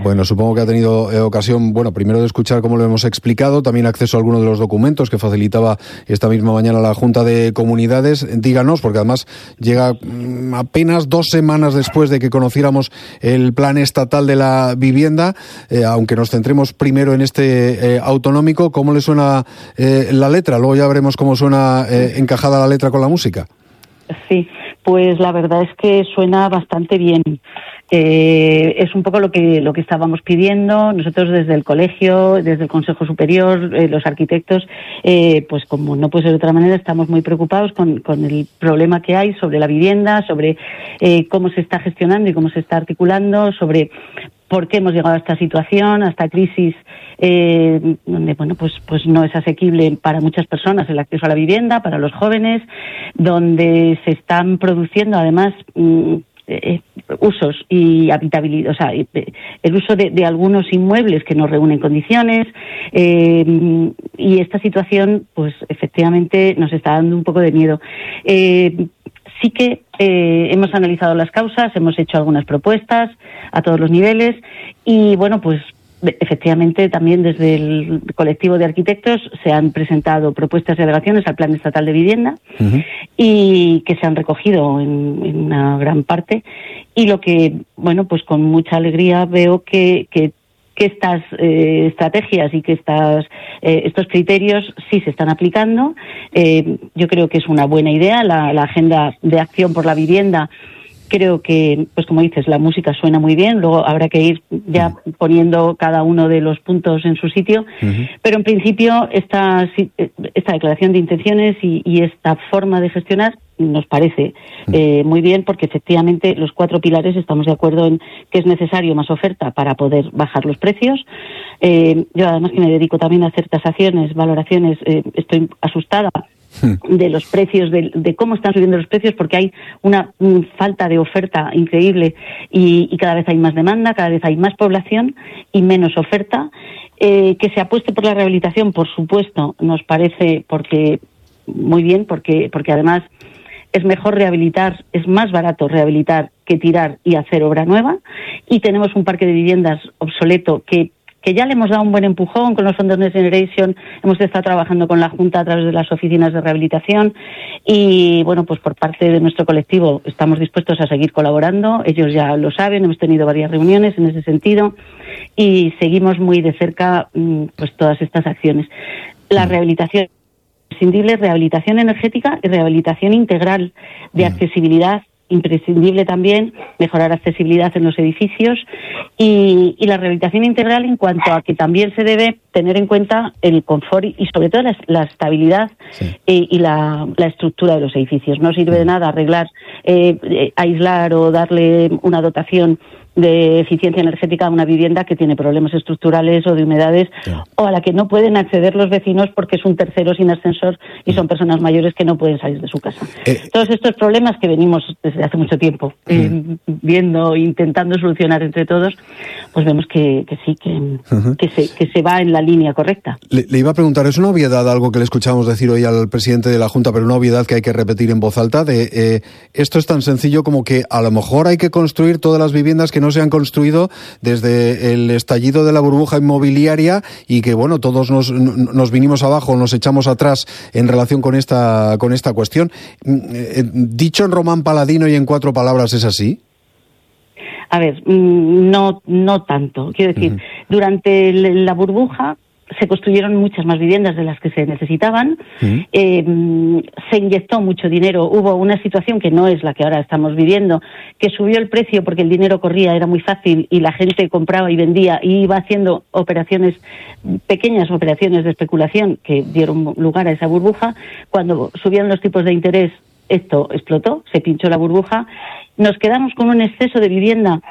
Bueno, supongo que ha tenido ocasión, primero de escuchar cómo lo hemos explicado, también acceso a algunos de los documentos que facilitaba esta misma mañana la Junta de Comunidades. Díganos, porque además llega apenas 2 semanas después de que conociéramos el Plan Estatal de la Vivienda, aunque nos centremos primero en este autonómico, ¿cómo le suena la letra? Luego ya veremos cómo suena encajada la letra con la música. Sí, pues la verdad es que suena bastante bien. Es un poco lo que estábamos pidiendo nosotros desde el colegio, desde el Consejo Superior, los arquitectos, pues como no puede ser de otra manera, estamos muy preocupados con el problema que hay sobre la vivienda, sobre cómo se está gestionando y cómo se está articulando, sobre por qué hemos llegado a esta situación, a esta crisis donde pues no es asequible para muchas personas el acceso a la vivienda, para los jóvenes, donde se están produciendo además usos y habitabilidad, o sea, el uso de algunos inmuebles que no reúnen condiciones, y esta situación pues efectivamente nos está dando un poco de miedo. Sí que hemos analizado las causas, hemos hecho algunas propuestas a todos los niveles y pues efectivamente también desde el colectivo de arquitectos se han presentado propuestas y alegaciones al Plan Estatal de Vivienda y que se han recogido en una gran parte, y lo que pues con mucha alegría veo que estas estrategias y que estos criterios sí se están aplicando. Yo creo que es una buena idea la agenda de acción por la vivienda. Creo que, pues como dices, la música suena muy bien, luego habrá que ir ya poniendo cada uno de los puntos en su sitio, pero en principio esta declaración de intenciones y esta forma de gestionar nos parece muy bien, porque efectivamente los 4 pilares estamos de acuerdo en que es necesario más oferta para poder bajar los precios. Yo además que me dedico también a hacer tasaciones, valoraciones, estoy asustada de los precios, de cómo están subiendo los precios, porque hay una falta de oferta increíble y cada vez hay más demanda, cada vez hay más población y menos oferta. Que se apueste por la rehabilitación, por supuesto, nos parece muy bien, porque además es mejor rehabilitar, es más barato rehabilitar que tirar y hacer obra nueva, y tenemos un parque de viviendas obsoleto que ya le hemos dado un buen empujón con los fondos Next Generation. Hemos estado trabajando con la Junta a través de las oficinas de rehabilitación y pues por parte de nuestro colectivo estamos dispuestos a seguir colaborando. Ellos ya lo saben, hemos tenido varias reuniones en ese sentido y seguimos muy de cerca pues todas estas acciones. La rehabilitación imprescindible, rehabilitación energética y rehabilitación integral de accesibilidad, imprescindible también, mejorar accesibilidad en los edificios y la rehabilitación integral en cuanto a que también se debe tener en cuenta el confort y sobre todo la estabilidad y la estructura de los edificios. No sirve de nada arreglar, aislar o darle una dotación de eficiencia energética a una vivienda que tiene problemas estructurales o de humedades, o a la que no pueden acceder los vecinos porque es un tercero sin ascensor y son personas mayores que no pueden salir de su casa. Todos estos problemas que venimos desde hace mucho tiempo viendo, intentando solucionar entre todos, pues vemos que sí, que se va en la línea correcta. Le iba a preguntar, es una obviedad algo que le escuchamos decir hoy al presidente de la Junta, pero una obviedad que hay que repetir en voz alta, esto es tan sencillo como que a lo mejor hay que construir todas las viviendas que no se han construido desde el estallido de la burbuja inmobiliaria y que todos nos vinimos abajo, nos echamos atrás en relación con esta cuestión. Dicho en román paladino y en 4 palabras, ¿es así? A ver, no tanto. Quiero decir, durante la burbuja se construyeron muchas más viviendas de las que se necesitaban, se inyectó mucho dinero, hubo una situación que no es la que ahora estamos viviendo, que subió el precio porque el dinero corría, era muy fácil y la gente compraba y vendía y iba haciendo pequeñas operaciones de especulación que dieron lugar a esa burbuja. Cuando subieron los tipos de interés, esto explotó, se pinchó la burbuja, nos quedamos con un exceso de viviendas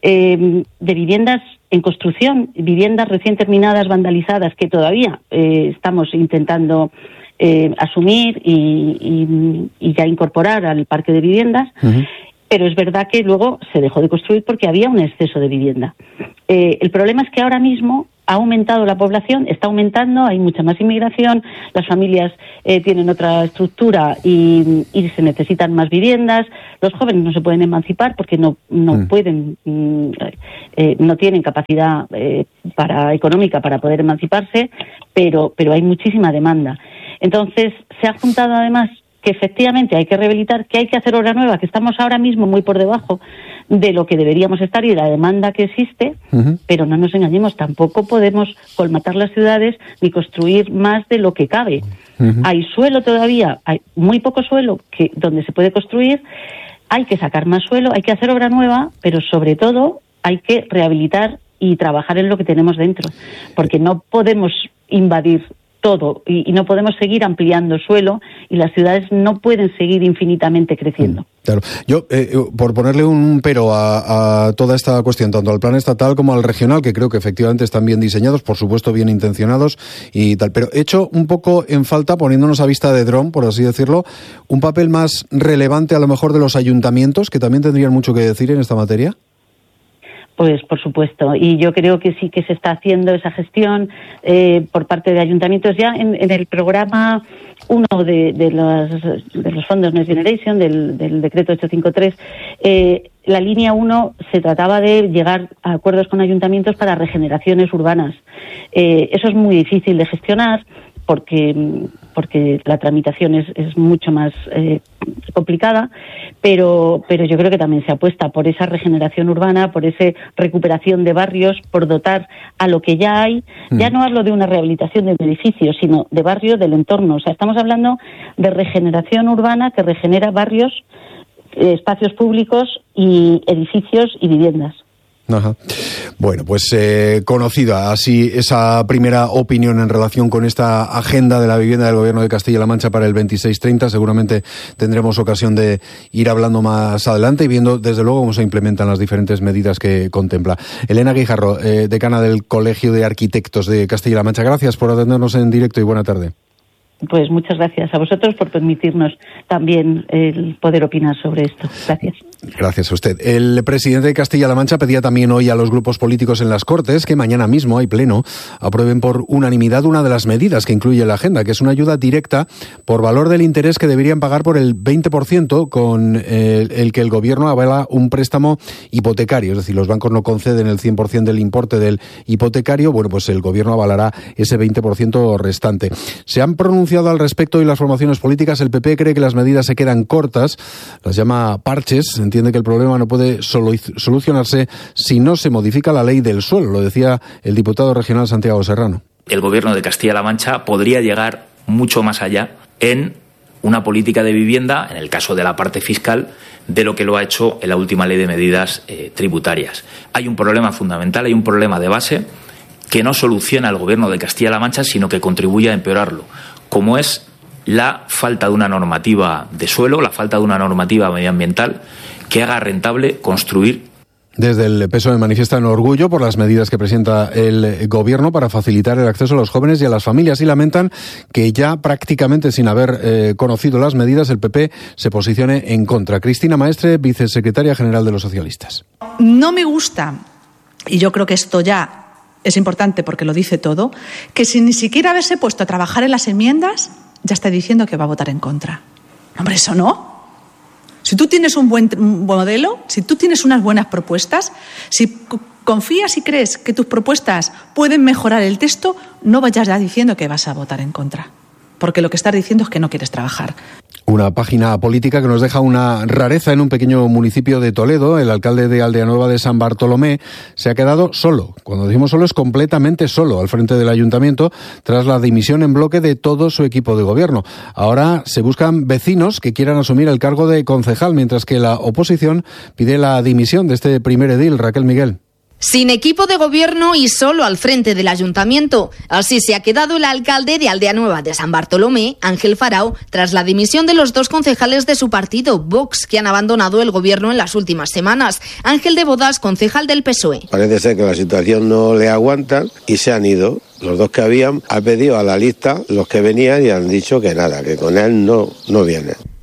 en construcción, viviendas recién terminadas, vandalizadas, que todavía estamos intentando asumir y ya incorporar al parque de viviendas, pero es verdad que luego se dejó de construir porque había un exceso de vivienda. El problema es que ahora mismo ha aumentado la población, está aumentando, hay mucha más inmigración, las familias tienen otra estructura y se necesitan más viviendas, los jóvenes no se pueden emancipar porque no pueden, no tienen capacidad económica para poder emanciparse, pero hay muchísima demanda. Entonces, se ha juntado además que efectivamente hay que rehabilitar, que hay que hacer obra nueva, que estamos ahora mismo muy por debajo de lo que deberíamos estar y de la demanda que existe, pero no nos engañemos, tampoco podemos colmatar las ciudades ni construir más de lo que cabe. Hay suelo todavía, hay muy poco suelo donde se puede construir, hay que sacar más suelo, hay que hacer obra nueva, pero sobre todo hay que rehabilitar y trabajar en lo que tenemos dentro, porque no podemos invadir todo y no podemos seguir ampliando suelo y las ciudades no pueden seguir infinitamente creciendo. Claro. Yo, por ponerle un pero a toda esta cuestión, tanto al plan estatal como al regional, que creo que efectivamente están bien diseñados, por supuesto bien intencionados y tal, pero hecho un poco en falta, poniéndonos a vista de dron, por así decirlo, un papel más relevante a lo mejor de los ayuntamientos, que también tendrían mucho que decir en esta materia. Pues por supuesto, y yo creo que sí que se está haciendo esa gestión por parte de ayuntamientos. Ya en el programa 1 de los fondos Next Generation, del decreto 853, la línea 1 se trataba de llegar a acuerdos con ayuntamientos para regeneraciones urbanas. Eso es muy difícil de gestionar porque la tramitación es mucho más complicada, pero yo creo que también se apuesta por esa regeneración urbana, por esa recuperación de barrios, por dotar a lo que ya hay. Ya no hablo de una rehabilitación de edificios, sino de barrios del entorno. O sea, estamos hablando de regeneración urbana que regenera barrios, espacios públicos y edificios y viviendas. Ajá. Bueno, pues conocida así esa primera opinión en relación con esta agenda de la vivienda del Gobierno de Castilla-La Mancha para el 26-30. Seguramente tendremos ocasión de ir hablando más adelante y viendo desde luego cómo se implementan las diferentes medidas que contempla. Elena Guijarro, decana del Colegio de Arquitectos de Castilla-La Mancha, gracias por atendernos en directo y buena tarde. Pues muchas gracias a vosotros por permitirnos también el poder opinar sobre esto. Gracias. Gracias a usted. El presidente de Castilla-La Mancha pedía también hoy a los grupos políticos en las Cortes que mañana mismo hay pleno, aprueben por unanimidad una de las medidas que incluye la agenda, que es una ayuda directa por valor del interés que deberían pagar por el 20% con el que el gobierno avala un préstamo hipotecario. Es decir, los bancos no conceden el 100% del importe del hipotecario, bueno, pues el gobierno avalará ese 20% restante. Se han pronunciado al respecto y las formaciones políticas. El PP cree que las medidas se quedan cortas, las llama parches, entiende que el problema no puede solucionarse si no se modifica la ley del suelo, lo decía el diputado regional Santiago Serrano. El gobierno de Castilla-La Mancha podría llegar mucho más allá en una política de vivienda, en el caso de la parte fiscal, de lo que lo ha hecho en la última ley de medidas tributarias. Hay un problema fundamental, hay un problema de base que no soluciona el gobierno de Castilla-La Mancha, sino que contribuye a empeorarlo, como es la falta de una normativa de suelo, la falta de una normativa medioambiental que haga rentable construir. Desde el PSOE manifiestan orgullo por las medidas que presenta el gobierno para facilitar el acceso a los jóvenes y a las familias y lamentan que ya prácticamente sin haber conocido las medidas el PP se posicione en contra. Cristina Maestre, vicesecretaria general de los socialistas. No me gusta, y yo creo que esto ya es importante porque lo dice todo, que sin ni siquiera haberse puesto a trabajar en las enmiendas, ya está diciendo que va a votar en contra. Hombre, eso no. Si tú tienes un buen modelo, si tú tienes unas buenas propuestas, si confías y crees que tus propuestas pueden mejorar el texto, no vayas ya diciendo que vas a votar en contra. Porque lo que estás diciendo es que no quieres trabajar. Una página política que nos deja una rareza en un pequeño municipio de Toledo. El alcalde de Aldeanueva de San Bartolomé se ha quedado solo. Cuando decimos solo, es completamente solo al frente del ayuntamiento tras la dimisión en bloque de todo su equipo de gobierno. Ahora se buscan vecinos que quieran asumir el cargo de concejal, mientras que la oposición pide la dimisión de este primer edil, Raquel Miguel. Sin equipo de gobierno y solo al frente del ayuntamiento. Así se ha quedado el alcalde de Aldeanueva de San Bartolomé, Ángel Farao, tras la dimisión de los dos concejales de su partido, Vox, que han abandonado el gobierno en las últimas semanas. Ángel de Bodas, concejal del PSOE. Parece ser que la situación no le aguanta y se han ido. Los dos que habían, ha pedido a la lista los que venían y han dicho que nada, que con él no vienen.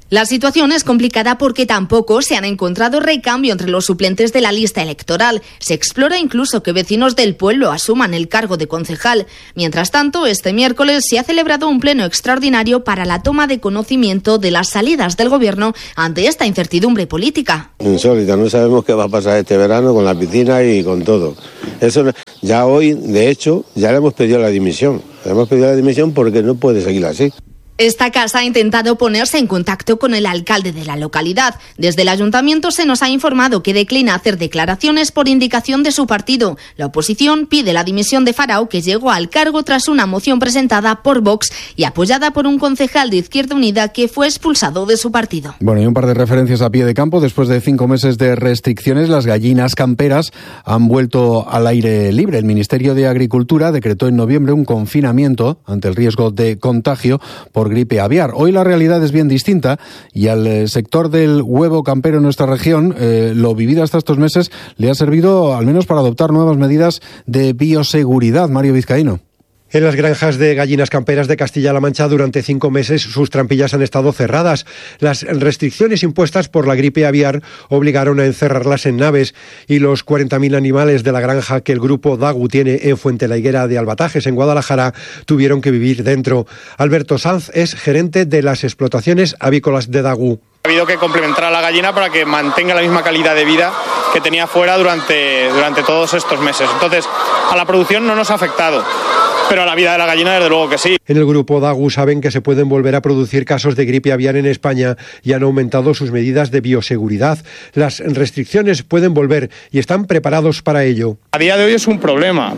La situación es complicada porque tampoco se han encontrado recambio entre los suplentes de la lista electoral. Se explora incluso que vecinos del pueblo asuman el cargo de concejal. Mientras tanto, este miércoles se ha celebrado un pleno extraordinario para la toma de conocimiento de las salidas del gobierno ante esta incertidumbre política. Insólita, no sabemos qué va a pasar este verano con la piscina y con todo. Eso ya hoy, de hecho, ya le hemos pedido la dimisión. Le hemos pedido la dimisión porque no puede seguir así. Esta casa ha intentado ponerse en contacto con el alcalde de la localidad. Desde el ayuntamiento se nos ha informado que declina hacer declaraciones por indicación de su partido. La oposición pide la dimisión de Farao, que llegó al cargo tras una moción presentada por Vox y apoyada por un concejal de Izquierda Unida que fue expulsado de su partido. Bueno, y un par de referencias a pie de campo. Después de 5 meses de restricciones, las gallinas camperas han vuelto al aire libre. El Ministerio de Agricultura decretó en noviembre un confinamiento ante el riesgo de contagio por gripe aviar. Hoy la realidad es bien distinta y al sector del huevo campero en nuestra región, lo vivido hasta estos meses le ha servido al menos para adoptar nuevas medidas de bioseguridad. Mario Vizcaíno. En las granjas de gallinas camperas de Castilla-La Mancha durante 5 meses sus trampillas han estado cerradas. Las restricciones impuestas por la gripe aviar obligaron a encerrarlas en naves y los 40.000 animales de la granja que el grupo Dagu tiene en Fuente la Higuera de Albatajes, en Guadalajara, tuvieron que vivir dentro. Alberto Sanz es gerente de las explotaciones avícolas de Dagu. Ha habido que complementar a la gallina para que mantenga la misma calidad de vida que tenía fuera durante todos estos meses. Entonces, a la producción no nos ha afectado. Pero a la vida de la gallina, desde luego que sí. En el grupo Dagu saben que se pueden volver a producir casos de gripe aviar en España y han aumentado sus medidas de bioseguridad. Las restricciones pueden volver y están preparados para ello. A día de hoy es un problema,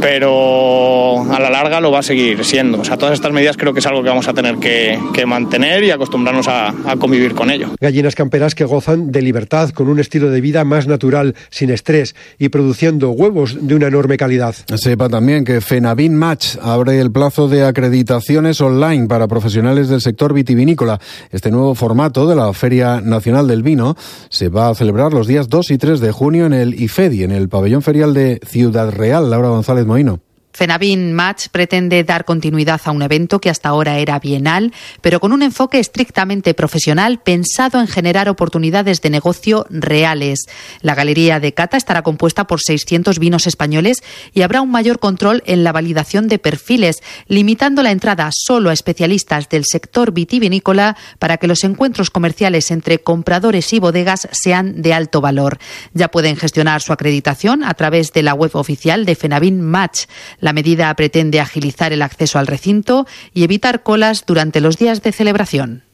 pero a la larga lo va a seguir siendo. O sea, todas estas medidas creo que es algo que vamos a tener que mantener y acostumbrarnos a convivir con ello. Gallinas camperas que gozan de libertad, con un estilo de vida más natural, sin estrés y produciendo huevos de una enorme calidad. Sepa también que Fenavin Match abre el plazo de acreditaciones online para profesionales del sector vitivinícola. Este nuevo formato de la Feria Nacional del Vino se va a celebrar los días 2 y 3 de junio en el IFEDI, en el pabellón ferial de Ciudad Real. Laura González Mohino. Fenavin Match pretende dar continuidad a un evento que hasta ahora era bienal, pero con un enfoque estrictamente profesional pensado en generar oportunidades de negocio reales. La galería de cata estará compuesta por 600 vinos españoles y habrá un mayor control en la validación de perfiles, limitando la entrada solo a especialistas del sector vitivinícola para que los encuentros comerciales entre compradores y bodegas sean de alto valor. Ya pueden gestionar su acreditación a través de la web oficial de Fenavin Match. La medida pretende agilizar el acceso al recinto y evitar colas durante los días de celebración.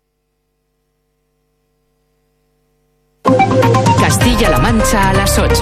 Castilla-La Mancha a las 8.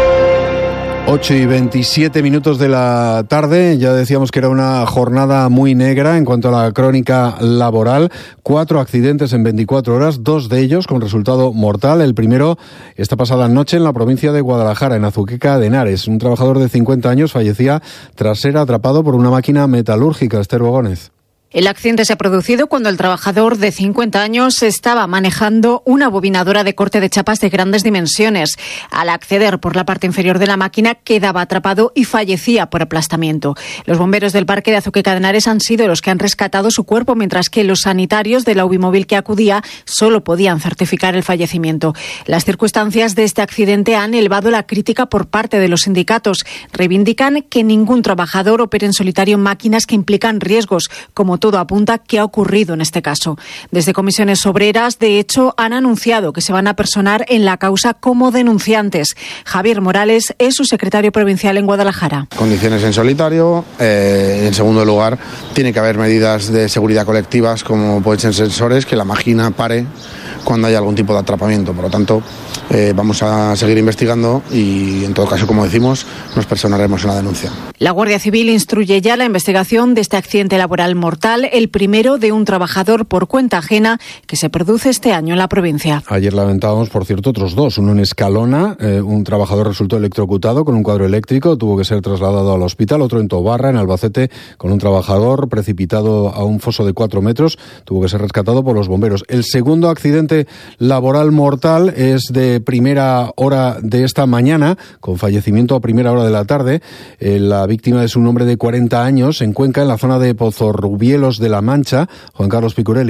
8:27 de la tarde. Ya decíamos que era una jornada muy negra en cuanto a la crónica laboral. 4 accidentes en 24 horas, 2 de ellos con resultado mortal. El primero esta pasada noche en la provincia de Guadalajara, en Azuqueca de Henares. Un trabajador de 50 años fallecía tras ser atrapado por una máquina metalúrgica. Esther Bogónez. El accidente se ha producido cuando el trabajador de 50 años estaba manejando una bobinadora de corte de chapas de grandes dimensiones. Al acceder por la parte inferior de la máquina, quedaba atrapado y fallecía por aplastamiento. Los bomberos del parque de Azuqueca de Henares han sido los que han rescatado su cuerpo, mientras que los sanitarios de la ubimóvil que acudía solo podían certificar el fallecimiento. Las circunstancias de este accidente han elevado la crítica por parte de los sindicatos. Reivindican que ningún trabajador opere en solitario máquinas que implican riesgos, como todo apunta que ha ocurrido en este caso. Desde Comisiones Obreras, de hecho, han anunciado que se van a personar en la causa como denunciantes. Javier Morales es su secretario provincial en Guadalajara. Condiciones en solitario. En segundo lugar, tiene que haber medidas de seguridad colectivas, como pueden ser sensores, que la máquina pare cuando haya algún tipo de atrapamiento. Por lo tanto, vamos a seguir investigando y, en todo caso, como decimos, nos personaremos en la denuncia. La Guardia Civil instruye ya la investigación de este accidente laboral mortal, el primero de un trabajador por cuenta ajena que se produce este año en la provincia. Ayer lamentábamos, por cierto, otros 2. Uno en Escalona, un trabajador resultó electrocutado con un cuadro eléctrico, tuvo que ser trasladado al hospital. Otro en Tobarra, en Albacete, con un trabajador precipitado a un foso de 4 metros, tuvo que ser rescatado por los bomberos. El segundo accidente laboral mortal es de primera hora de esta mañana, con fallecimiento a primera hora de la tarde. La víctima es un hombre de 40 años en Cuenca, en la zona de Pozorrubielos de la Mancha. Juan Carlos Picurelli.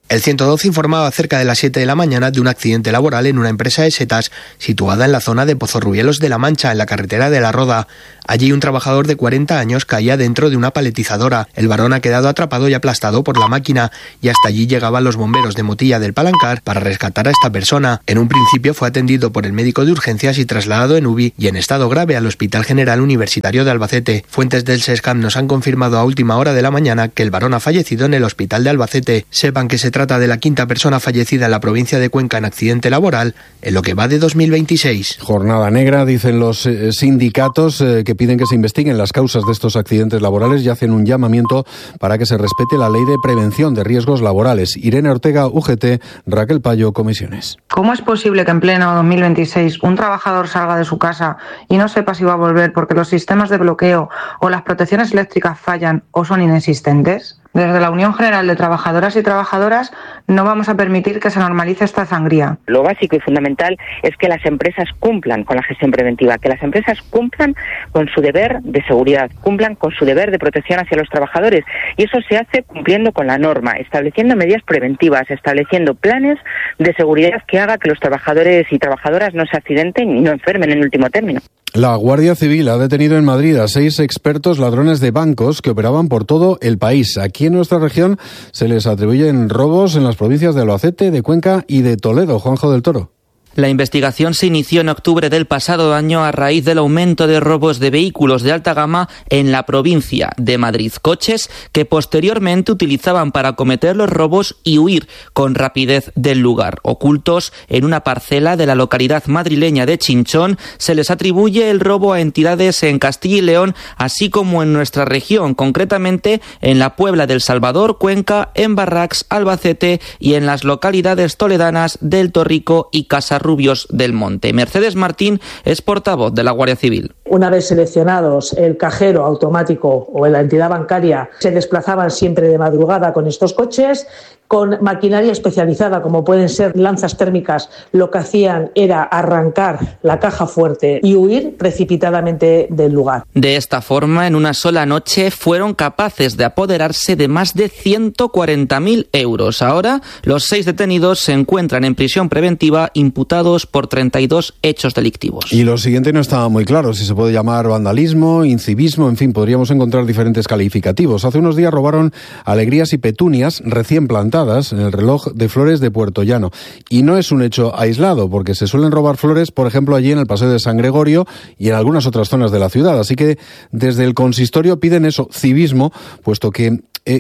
El 112 informaba cerca de las 7 de la mañana de un accidente laboral en una empresa de setas situada en la zona de Pozorruelos de la Mancha, en la carretera de La Roda. Allí un trabajador de 40 años caía dentro de una paletizadora. El varón ha quedado atrapado y aplastado por la máquina y hasta allí llegaban los bomberos de Motilla del Palancar para rescatar a esta persona. En un principio fue atendido por el médico de urgencias y trasladado en UBI y en estado grave al Hospital General Universitario de Albacete. Fuentes del SESCAM nos han confirmado a última hora de la mañana que el varón ha fallecido en el Hospital de Albacete. Sepan que se trata de la quinta persona fallecida en la provincia de Cuenca en accidente laboral en lo que va de 2026. Jornada negra, dicen los sindicatos que piden que se investiguen las causas de estos accidentes laborales y hacen un llamamiento para que se respete la ley de prevención de riesgos laborales. Irene Ortega, UGT, Raquel Payo, Comisiones. ¿Cómo es posible que en pleno 2026 un trabajador salga de su casa y no sepa si va a volver porque los sistemas de bloqueo o las protecciones eléctricas fallan o son inexistentes? Desde la Unión General de Trabajadoras y Trabajadoras no vamos a permitir que se normalice esta sangría. Lo básico y fundamental es que las empresas cumplan con la gestión preventiva, que las empresas cumplan con su deber de seguridad, cumplan con su deber de protección hacia los trabajadores. Y eso se hace cumpliendo con la norma, estableciendo medidas preventivas, estableciendo planes de seguridad que haga que los trabajadores y trabajadoras no se accidenten y no enfermen en último término. La Guardia Civil ha detenido en Madrid a 6 expertos ladrones de bancos que operaban por todo el país. Aquí en nuestra región se les atribuyen robos en las provincias de Albacete, de Cuenca y de Toledo. Juanjo del Toro. La investigación se inició en octubre del pasado año a raíz del aumento de robos de vehículos de alta gama en la provincia de Madrid. Coches que posteriormente utilizaban para cometer los robos y huir con rapidez del lugar. Ocultos en una parcela de la localidad madrileña de Chinchón, se les atribuye el robo a entidades en Castilla y León, así como en nuestra región, concretamente en la Puebla del Salvador, Cuenca, en Barracs, Albacete y en las localidades toledanas del Torrico y Casarrubios del Monte. Mercedes Martín es portavoz de la Guardia Civil. Una vez seleccionados el cajero automático o la entidad bancaria, se desplazaban siempre de madrugada con estos coches, con maquinaria especializada como pueden ser lanzas térmicas. Lo que hacían era arrancar la caja fuerte y huir precipitadamente del lugar. De esta forma, en una sola noche fueron capaces de apoderarse de más de 140.000 euros. Ahora, los 6 detenidos se encuentran en prisión preventiva imputados por 32 hechos delictivos. Y lo siguiente no estaba muy claro, si se puede llamar vandalismo, incivismo, en fin, podríamos encontrar diferentes calificativos. Hace unos días robaron alegrías y petunias recién plantadas en el reloj de flores de Puerto Llano. Y no es un hecho aislado, porque se suelen robar flores, por ejemplo, allí en el Paseo de San Gregorio y en algunas otras zonas de la ciudad. Así que desde el consistorio piden eso, civismo, puesto que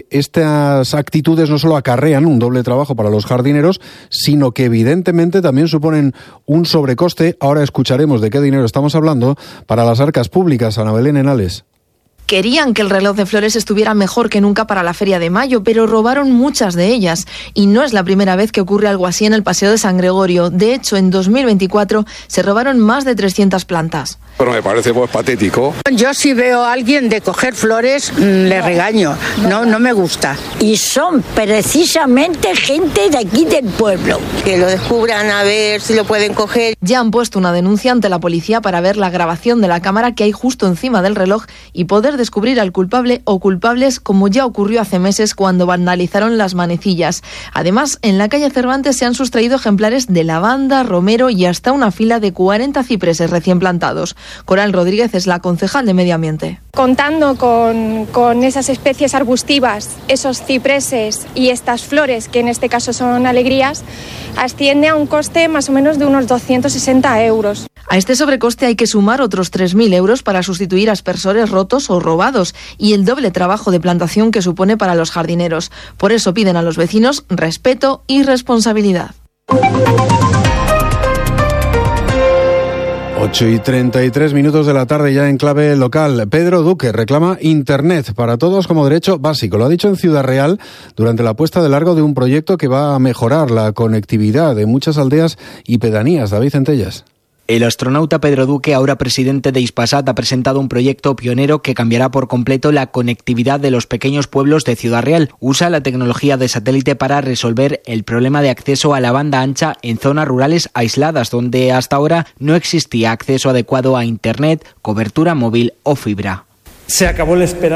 estas actitudes no solo acarrean un doble trabajo para los jardineros, sino que evidentemente también suponen un sobrecoste. Ahora escucharemos de qué dinero estamos hablando para las arcas públicas. Ana Belén Henales. Querían que el reloj de flores estuviera mejor que nunca para la Feria de Mayo, pero robaron muchas de ellas. Y no es la primera vez que ocurre algo así en el Paseo de San Gregorio. De hecho, en 2024 se robaron más de 300 plantas. Pero me parece pues patético. Yo si veo a alguien de coger flores, le regaño. No me gusta. Y son precisamente gente de aquí del pueblo. Que lo descubran a ver si lo pueden coger. Ya han puesto una denuncia ante la policía para ver la grabación de la cámara que hay justo encima del reloj y poder descubrir al culpable o culpables, como ya ocurrió hace meses cuando vandalizaron las manecillas. Además, en la calle Cervantes se han sustraído ejemplares de lavanda, romero y hasta una fila de 40 cipreses recién plantados. Coral Rodríguez es la concejal de Medio Ambiente. Contando con esas especies arbustivas, esos cipreses y estas flores, que en este caso son alegrías, asciende a un coste más o menos de unos 260 euros. A este sobrecoste hay que sumar otros 3.000 euros para sustituir aspersores rotos o robados y el doble trabajo de plantación que supone para los jardineros. Por eso piden a los vecinos respeto y responsabilidad. 8:33 de la tarde ya en clave local. Pedro Duque reclama Internet para todos como derecho básico. Lo ha dicho en Ciudad Real durante la puesta de largo de un proyecto que va a mejorar la conectividad de muchas aldeas y pedanías. David Centellas. El astronauta Pedro Duque, ahora presidente de Hispasat, ha presentado un proyecto pionero que cambiará por completo la conectividad de los pequeños pueblos de Ciudad Real. Usa la tecnología de satélite para resolver el problema de acceso a la banda ancha en zonas rurales aisladas, donde hasta ahora no existía acceso adecuado a Internet, cobertura móvil o fibra. Se acabó el esperar,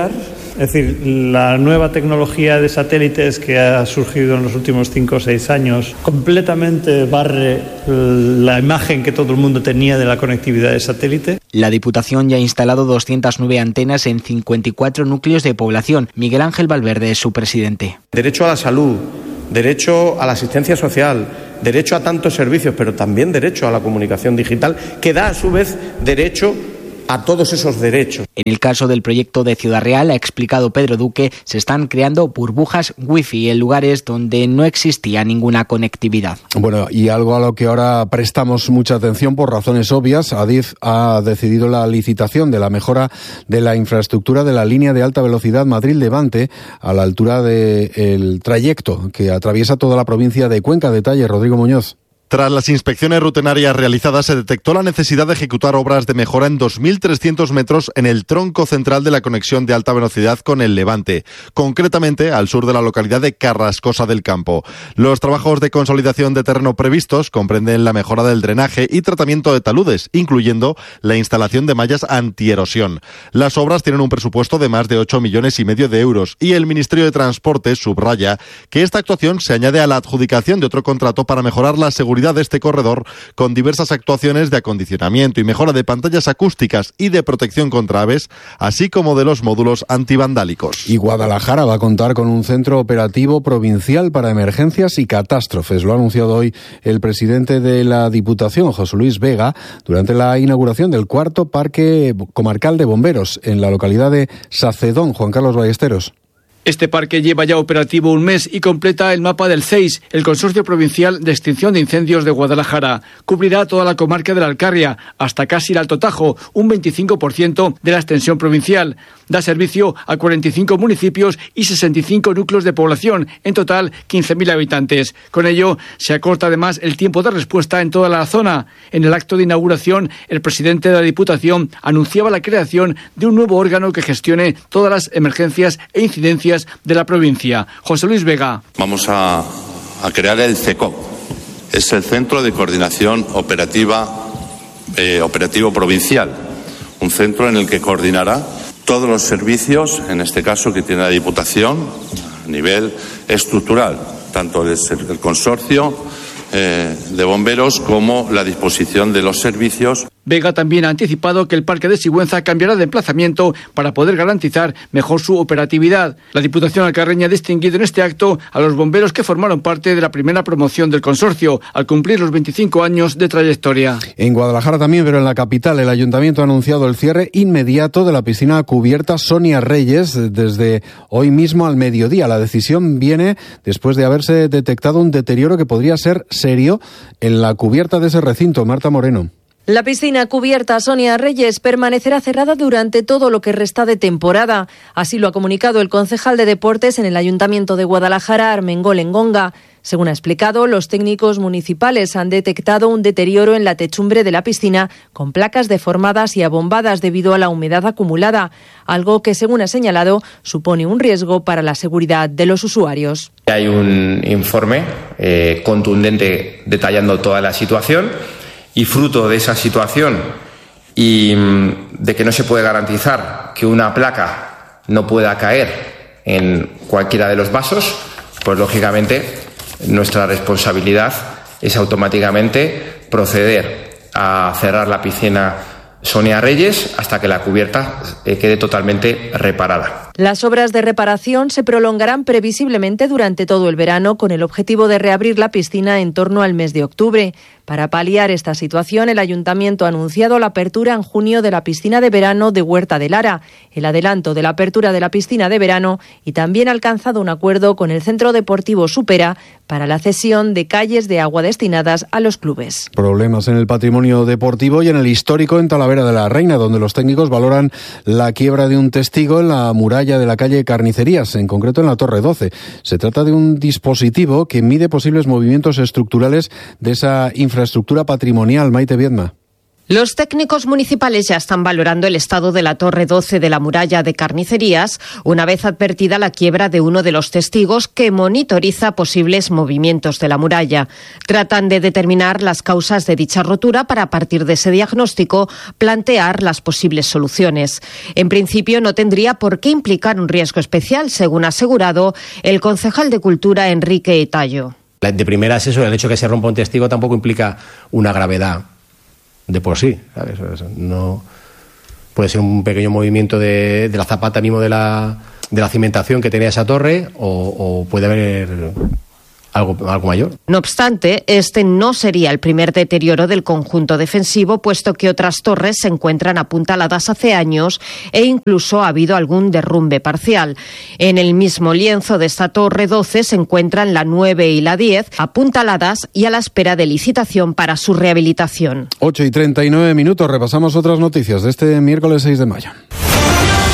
Es decir, la nueva tecnología de satélites que ha surgido en los últimos 5 o 6 años completamente barre la imagen que todo el mundo tenía de la conectividad de satélite. La Diputación ya ha instalado 209 antenas en 54 núcleos de población. Miguel Ángel Valverde es su presidente. Derecho a la salud, derecho a la asistencia social, derecho a tantos servicios, pero también derecho a la comunicación digital, que da a su vez derecho a todos esos derechos. En el caso del proyecto de Ciudad Real, ha explicado Pedro Duque, se están creando burbujas wifi en lugares donde no existía ninguna conectividad. Bueno, y algo a lo que ahora prestamos mucha atención por razones obvias, Adif ha decidido la licitación de la mejora de la infraestructura de la línea de alta velocidad Madrid-Levante a la altura del trayecto que atraviesa toda la provincia de Cuenca. Detalle, Rodrigo Muñoz. Tras las inspecciones rutinarias realizadas, se detectó la necesidad de ejecutar obras de mejora en 2.300 metros en el tronco central de la conexión de alta velocidad con el Levante, concretamente al sur de la localidad de Carrascosa del Campo. Los trabajos de consolidación de terreno previstos comprenden la mejora del drenaje y tratamiento de taludes, incluyendo la instalación de mallas antierosión. Las obras tienen un presupuesto de más de 8,5 millones de euros y el Ministerio de Transporte subraya que esta actuación se añade a la adjudicación de otro contrato para mejorar la seguridad de este corredor con diversas actuaciones de acondicionamiento y mejora de pantallas acústicas y de protección contra aves, así como de los módulos antivandálicos. Y Guadalajara va a contar con un centro operativo provincial para emergencias y catástrofes. Lo ha anunciado hoy el presidente de la Diputación, José Luis Vega, durante la inauguración del 4º Parque Comarcal de Bomberos en la localidad de Sacedón. Juan Carlos Ballesteros. Este parque lleva ya operativo un mes y completa el mapa del CEIS, el Consorcio Provincial de Extinción de Incendios de Guadalajara. Cubrirá toda la comarca de la Alcarria, hasta casi el Alto Tajo, un 25% de la extensión provincial. Da servicio a 45 municipios y 65 núcleos de población, en total 15.000 habitantes. Con ello, se acorta además el tiempo de respuesta en toda la zona. En el acto de inauguración, el presidente de la Diputación anunciaba la creación de un nuevo órgano que gestione todas las emergencias e incidencias de la provincia. José Luis Vega. Vamos a crear el CECOP. Es el Centro de Coordinación Operativo Provincial. Un centro en el que coordinará todos los servicios, en este caso que tiene la Diputación, a nivel estructural, tanto el consorcio de bomberos como la disposición de los servicios. Vega también ha anticipado que el Parque de Sigüenza cambiará de emplazamiento para poder garantizar mejor su operatividad. La Diputación alcarreña ha distinguido en este acto a los bomberos que formaron parte de la primera promoción del consorcio, al cumplir los 25 años de trayectoria. En Guadalajara también, pero en la capital, el Ayuntamiento ha anunciado el cierre inmediato de la piscina cubierta Sonia Reyes desde hoy mismo al mediodía. La decisión viene después de haberse detectado un deterioro que podría ser serio en la cubierta de ese recinto. Marta Moreno. La piscina cubierta Sonia Reyes permanecerá cerrada durante todo lo que resta de temporada. Así lo ha comunicado el concejal de Deportes en el Ayuntamiento de Guadalajara, Armengol Engonga. Según ha explicado, los técnicos municipales han detectado un deterioro en la techumbre de la piscina con placas deformadas y abombadas debido a la humedad acumulada, algo que, según ha señalado, supone un riesgo para la seguridad de los usuarios. Hay un informe contundente detallando toda la situación. Y fruto de esa situación y de que no se puede garantizar que una placa no pueda caer en cualquiera de los vasos, pues lógicamente nuestra responsabilidad es automáticamente proceder a cerrar la piscina Sonia Reyes hasta que la cubierta quede totalmente reparada. Las obras de reparación se prolongarán previsiblemente durante todo el verano con el objetivo de reabrir la piscina en torno al mes de octubre. Para paliar esta situación, el Ayuntamiento ha anunciado la apertura en junio de la piscina de verano de Huerta de Lara, el adelanto de la apertura de la piscina de verano y también ha alcanzado un acuerdo con el Centro Deportivo Supera para la cesión de calles de agua destinadas a los clubes. Problemas en el patrimonio deportivo y en el histórico en Talavera de la Reina, donde los técnicos valoran la quiebra de un testigo en la muralla de la calle Carnicerías, en concreto en la Torre 12. Se trata de un dispositivo que mide posibles movimientos estructurales de esa infraestructura patrimonial. Maite Viedma. Los técnicos municipales ya están valorando el estado de la Torre 12 de la muralla de Carnicerías, una vez advertida la quiebra de uno de los testigos que monitoriza posibles movimientos de la muralla. Tratan de determinar las causas de dicha rotura para, a partir de ese diagnóstico, plantear las posibles soluciones. En principio, no tendría por qué implicar un riesgo especial, según ha asegurado el concejal de Cultura, Enrique Tallo. De primeras, eso, el hecho de que se rompa un testigo tampoco implica una gravedad de por sí, ¿sabes? No puede ser un pequeño movimiento de la zapata mismo de la cimentación que tenía esa torre o puede haber algo mayor. No obstante, este no sería el primer deterioro del conjunto defensivo, puesto que otras torres se encuentran apuntaladas hace años e incluso ha habido algún derrumbe parcial. En el mismo lienzo de esta Torre 12 se encuentran la 9 y la 10 apuntaladas y a la espera de licitación para su rehabilitación. 8:39 minutos. Repasamos otras noticias de este miércoles 6 de mayo.